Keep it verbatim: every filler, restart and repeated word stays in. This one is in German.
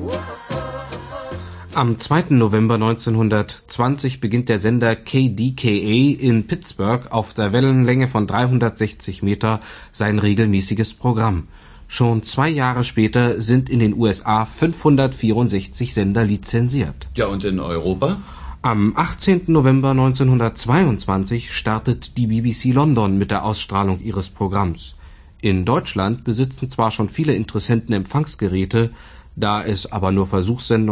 Am zweiten November neunzehnhundertzwanzig beginnt der Sender K D K A in Pittsburgh auf der Wellenlänge von dreihundertsechzig Meter sein regelmäßiges Programm. Schon zwei Jahre später sind in den U S A fünfhundertvierundsechzig Sender lizenziert. Ja, und in Europa? Am achtzehnten November neunzehnhundertzweiundzwanzig startet die B B C London mit der Ausstrahlung ihres Programms. In Deutschland besitzen zwar schon viele Interessenten Empfangsgeräte, da es aber nur Versuchssendungen